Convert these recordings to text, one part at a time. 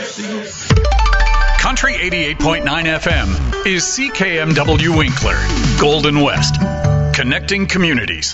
Country 88.9 FM is CKMW Winkler, Golden West, connecting communities.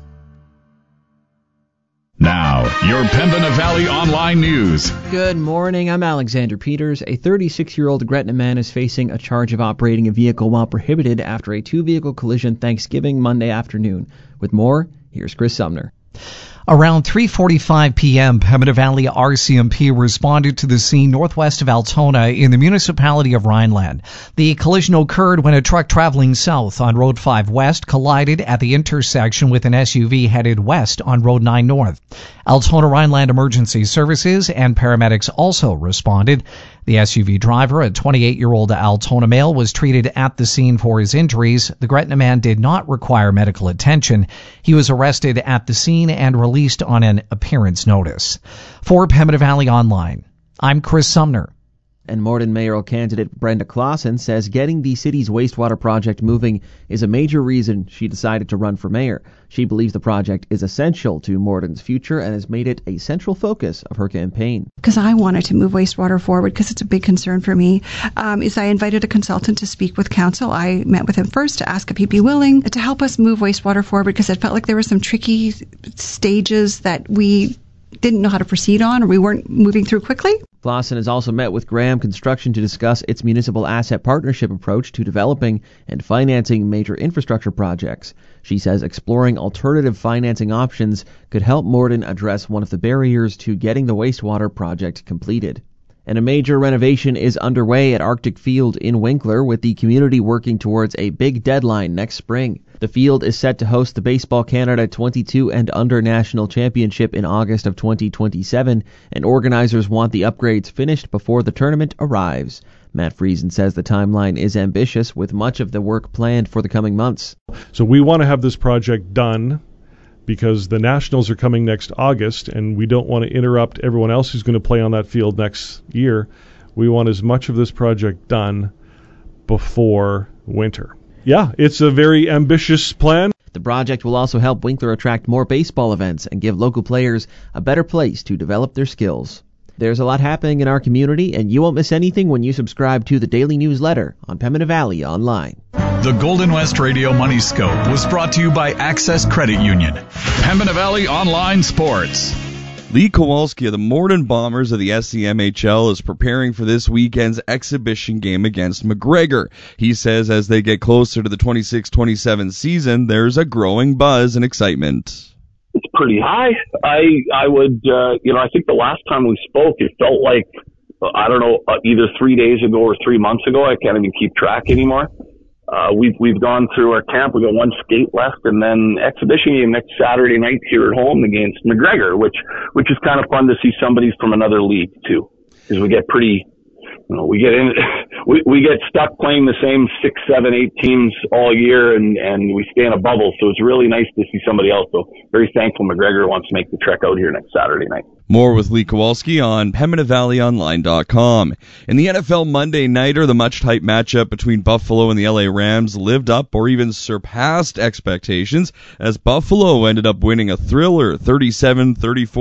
Now, your Pembina Valley Online News. Good morning, I'm Alexander Peters. A 36-year-old Gretna man is facing a charge of operating a vehicle while prohibited after a two-vehicle collision Thanksgiving Monday afternoon. With more, here's Chris Sumner. Around 3:45 p.m., Pembina Valley RCMP responded to the scene northwest of Altona in the municipality of Rhineland. The collision occurred when a truck traveling south on Road 5 West collided at the intersection with an SUV headed west on Road 9 North. Altona Rhineland Emergency Services and paramedics also responded. The SUV driver, a 28-year-old Altona male, was treated at the scene for his injuries. The Gretna man did not require medical attention. He was arrested at the scene and released on an appearance notice. For Pembina Valley Online, I'm Chris Sumner. And Morden mayoral candidate Brenda Clausen says getting the city's wastewater project moving is a major reason she decided to run for mayor. She believes the project is essential to Morden's future and has made it a central focus of her campaign. Because I wanted to move wastewater forward because it's a big concern for me, is I invited a consultant to speak with council. I met with him first to ask if he'd be willing to help us move wastewater forward because it felt like there were some tricky stages that we didn't know how to proceed on or we weren't moving through quickly. Clausen has also met with Graham Construction to discuss its municipal asset partnership approach to developing and financing major infrastructure projects. She says exploring alternative financing options could help Morden address one of the barriers to getting the wastewater project completed. And a major renovation is underway at Arctic Field in Winkler, with the community working towards a big deadline next spring. The field is set to host the Baseball Canada 22 and Under National Championship in August of 2027, and organizers want the upgrades finished before the tournament arrives. Matt Friesen says the timeline is ambitious, with much of the work planned for the coming months. So we want to have this project done because the Nationals are coming next August, and we don't want to interrupt everyone else who's going to play on that field next year. We want as much of this project done before winter. Yeah, it's a very ambitious plan. The project will also help Winkler attract more baseball events and give local players a better place to develop their skills. There's a lot happening in our community, and you won't miss anything when you subscribe to the daily newsletter on Pembina Valley Online. The Golden West Radio Money Scope was brought to you by Access Credit Union. Pembina Valley Online Sports. Lee Kowalski of the Morden Bombers of the SCMHL is preparing for this weekend's exhibition game against McGregor. He says as they get closer to the 26-27 season, there's a growing buzz and excitement. It's pretty high. I would, I think the last time we spoke, it felt like, either 3 days ago or 3 months ago. I can't even keep track anymore. We've gone through our camp. We got one skate left, and then exhibition game next Saturday night here at home against McGregor, which is kind of fun to see somebody from another league too, because we get pretty, we get stuck playing the same 6, 7, 8 teams all year, and we stay in a bubble. So it's really nice to see somebody else. So very thankful McGregor wants to make the trek out here next Saturday night. More with Lee Kowalski on PembinaValleyOnline.com. In the NFL Monday Nighter, the much-hyped matchup between Buffalo and the LA Rams lived up or even surpassed expectations as Buffalo ended up winning a thriller 37-34.